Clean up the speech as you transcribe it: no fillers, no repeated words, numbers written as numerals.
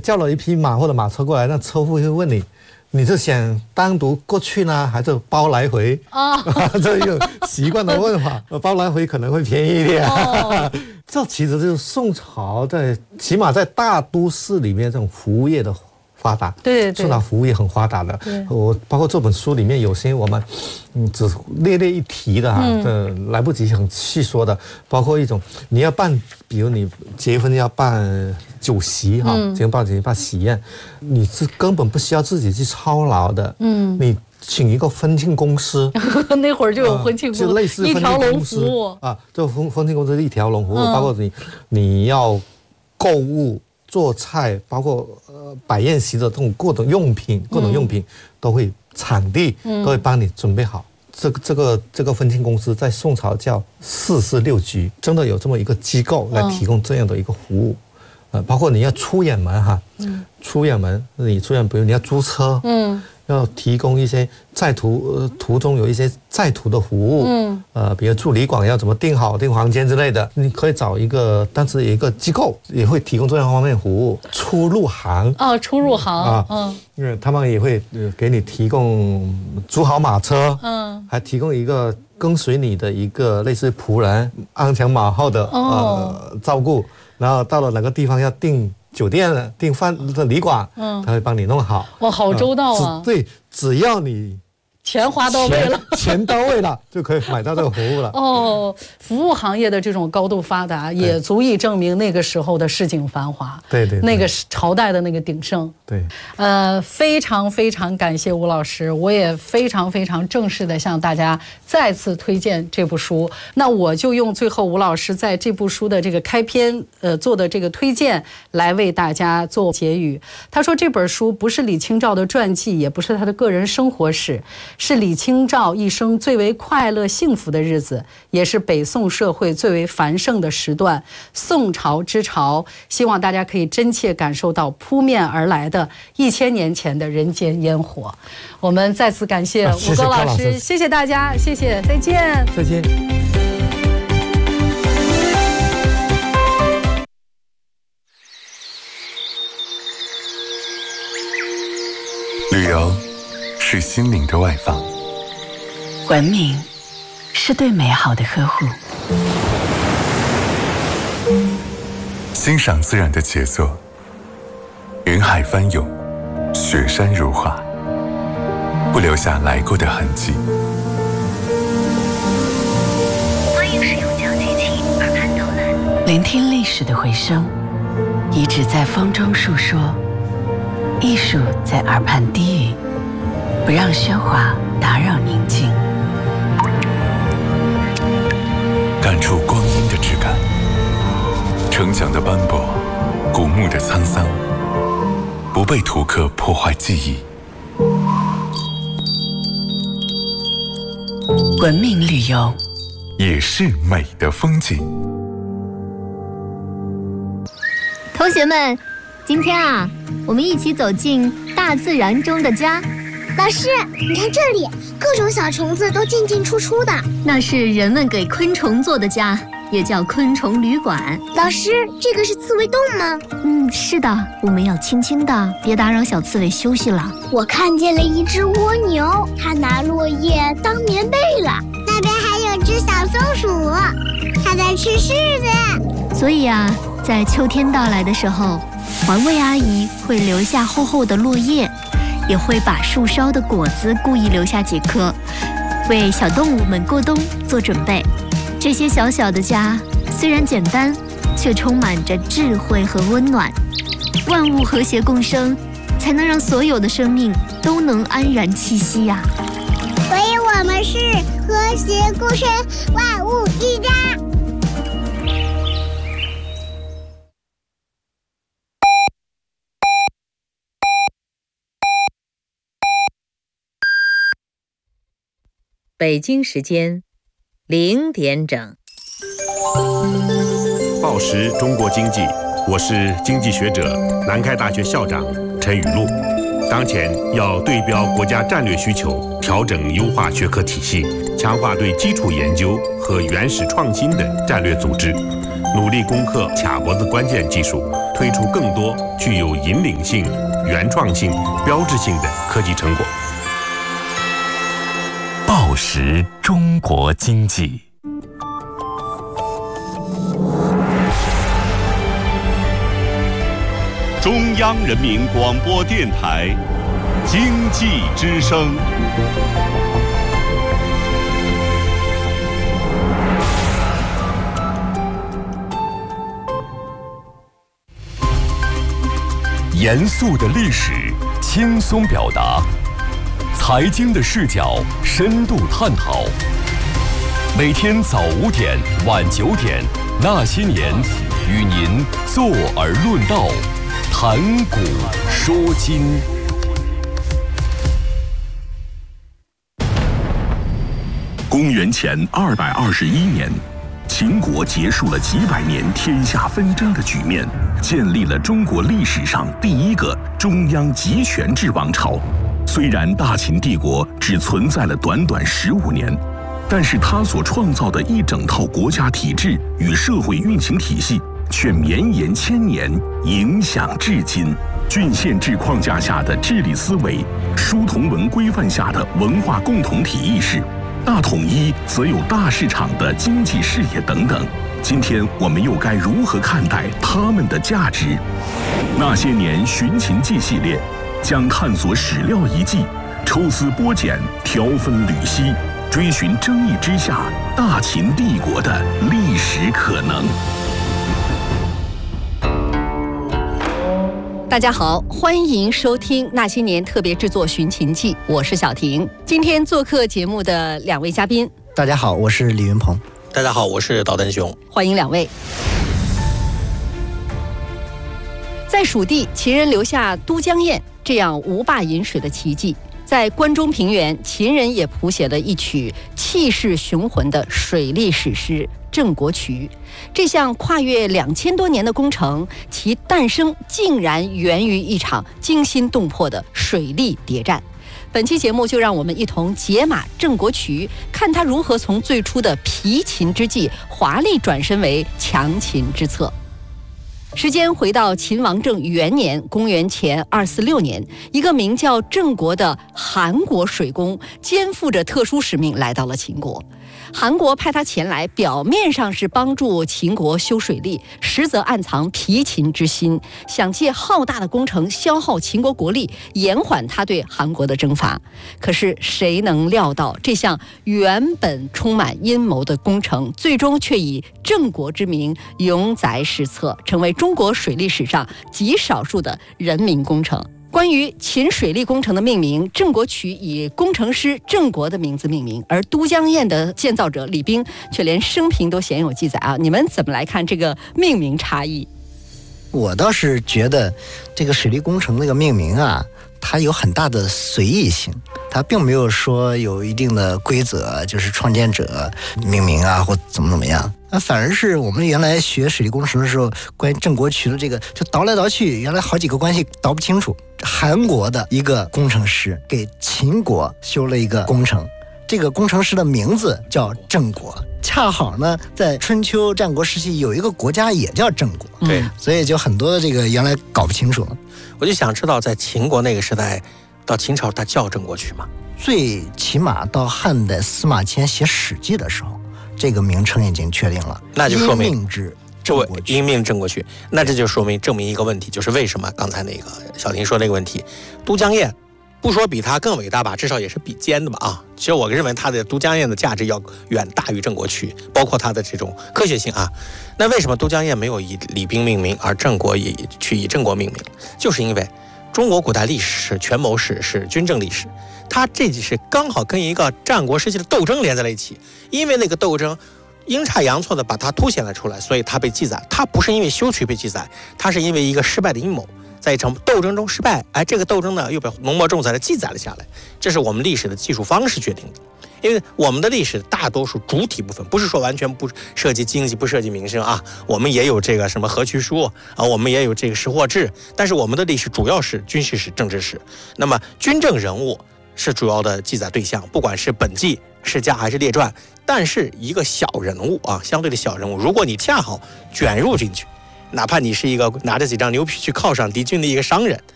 叫了一匹马或者马车过来，那车夫会问你，你是想单独过去呢，还是包来回？这有习惯的问法，包来回可能会便宜一点。这其实就是宋朝起码在大都市里面这种服务业的发达， 对， 宋朝服务业很发达的。我包括这本书里面有些我们只略一提的来不及很细说的，包括一种你要办，比如你结婚要办酒席结婚办酒席办喜宴，你是根本不需要自己去操劳的。你请一个婚庆公司， 那会儿就有婚庆公司， 就类似一条龙服务这婚庆公司一条龙服务，包括你要购物。做菜，包括摆宴席的这种各种用品都会场地都会帮你准备好。这个婚庆公司在宋朝叫446局，真的有这么一个机构来提供这样的一个服务。包括你要出远门出远门，比如你要租车，要提供一些途中有一些在途的服务，比如住旅馆要怎么订房间之类的，你可以找一个，当时有一个机构也会提供这样方面服务。出入行因为他们也会给你提供租好马车，还提供一个跟随你的一个类似仆人，鞍前马后的照顾，然后到了哪个地方要订酒店、订旅馆，他会帮你弄好。 哇，好周到啊！ 对，只要你钱花到位了， 钱到位了，就可以买到这个服务了。 服务行业的这种高度发达，也足以证明那个时候的市井繁华。 对， 那个朝代的那个鼎盛。 对， 非常非常感谢吴老师，我也非常非常正式的向大家再次推荐这部书。那我就用最后吴老师在这部书的这个开篇做的这个推荐来为大家做结语。他说这本书不是李清照的传记，也不是他的个人生活史，是李清照一生最为快乐幸福的日子，也是北宋社会最为繁盛的时段。宋朝之潮，希望大家可以真切感受到扑面而来的1000年前的人间烟火。我们再次感谢吴高老师，谢谢大家，谢谢，再见， 再见。 旅游是心灵的外放， 文明是对美好的呵护， 欣赏自然的杰作，云海翻涌，雪山如画，不留下来过的痕迹。 欢迎使用交际器耳畔导览，聆听历史的回声，遗址在风中述说，艺术在耳畔低语，不让喧哗打扰宁静， 感触光阴的质感，城墙的斑驳，古墓的沧桑，不被图刻破坏记忆。 文明旅游也是美的风景。 同学们，今天我们一起走进大自然中的家。 老师，你看这里，各种小虫子都进进出出的， 那是人们给昆虫做的家，也叫昆虫旅馆。 老师，这个是刺猬洞吗？ 是的，我们要轻轻的，别打扰小刺猬休息了。 我看见了一只蜗牛，它拿落叶当棉被了。那边还有只小松鼠，它在吃柿子。 所以在秋天到来的时候，环卫阿姨会留下厚厚的落叶，也会把树梢的果子故意留下几颗，为小动物们过冬做准备。这些小小的家虽然简单，却充满着智慧和温暖。万物和谐共生，才能让所有的生命都能安然栖息呀。 所以我们是和谐共生，万物一家。 北京时间0点整。 报时中国经济，我是经济学者、南开大学校长陈雨露。当前要对标国家战略需求，调整优化学科体系，强化对基础研究和原始创新的战略组织，努力攻克卡脖子关键技术， 推出更多具有引领性、原创性、标志性的科技成果。 报时中国经济。 中央人民广播电台经济之声。 严肃的历史，轻松表达；财经的视角，深度探讨。每天早5点、晚9点，那些年，与您坐而论道，谈古说今。 公元前221年，秦国结束了几百年天下纷争的局面，建立了中国历史上第一个中央集权制王朝。虽然大秦帝国只存在了短短15年，但是它所创造的一整套国家体制与社会运行体系却绵延千年，影响至今。郡县制框架下的治理思维，书同文规范下的文化共同体意识，大统一则有大市场的经济视野等等。今天我们又该如何看待他们的价值？那些年寻秦记系列将探索史料遗迹，抽丝剥茧，挑分缕析，追寻争议之下大秦帝国的历史可能。 大家好，欢迎收听《那些年》特别制作《寻秦记》，我是小婷。今天做客节目的2位嘉宾， 大家好，我是李云鹏。 大家好，我是导弹熊。 欢迎2位。在蜀地，秦人留下都江堰这样无坝引水的奇迹；在关中平原，秦人也谱写了一曲气势雄浑的水利史诗《郑国渠》。这项跨越2000多年的工程，其诞生竟然源于一场惊心动魄的水利谍战。本期节目就让我们一同解码郑国渠，看他如何从最初的疲秦之计华丽转身为强秦之策。时间回到秦王政元年，公元前246年，一个名叫郑国的韩国水工肩负着特殊使命来到了秦国。韩国派他前来，表面上是帮助秦国修水利，实则暗藏疲秦之心，想借浩大的工程消耗秦国国力，延缓他对韩国的征伐。可是谁能料到，这项原本充满阴谋的工程，最终却以郑国之名永载史册，成为中国水利史上极少数的人民工程。关于秦水利工程的命名，郑国渠以工程师郑国的名字命名，而都江堰的建造者李冰却连生平都鲜有记载啊！你们怎么来看这个命名差异？ 我倒是觉得这个水利工程那个命名啊，它有很大的随意性，它并没有说有一定的规则，就是创建者命名啊或怎么样。反而是我们原来学水利工程的时候，关于郑国渠的这个就倒来倒去，原来好几个关系倒不清楚。韩国的一个工程师给秦国修了一个工程，这个工程师的名字叫郑国，恰好呢在春秋战国时期有一个国家也叫郑国， 对， 所以就很多的这个原来搞不清楚。 我就想知道，在秦国那个时代，到秦朝它叫郑国渠吗？ 最起码到汉代司马迁写《史记》的时候，这个名称已经确定了， 那就说明因命郑国渠，那这就说明证明一个问题，就是为什么刚才那个小婷说那个问题，都江堰不说比它更伟大吧，至少也是比肩的吧啊。其实我认为它的都江堰的价值要远大于郑国渠，包括它的这种科学性啊。那为什么都江堰没有以李冰命名，而郑国也去以郑国命名？就是因为中国古代历史是权谋史，是军政历史，它这是刚好跟一个战国时期的斗争连在了一起，因为那个斗争阴差阳错的把它凸显了出来，所以它被记载。它不是因为修渠被记载，它是因为一个失败的阴谋，在一场斗争中失败，这个斗争呢又被浓墨重彩的记载了下来。这是我们历史的技术方式决定的。因为我们的历史大多数主体部分不是说完全不涉及经济不涉及民生啊，我们也有这个什么河渠书啊，我们也有这个识货志，但是我们的历史主要是军事史、政治史。那么军政人物是主要的记载对象，不管是本纪、世家还是列传。但是一个小人物啊，相对的小人物，如果你恰好卷入进去， 哪怕你是一个拿着几张牛皮去犒赏敌军的一个商人，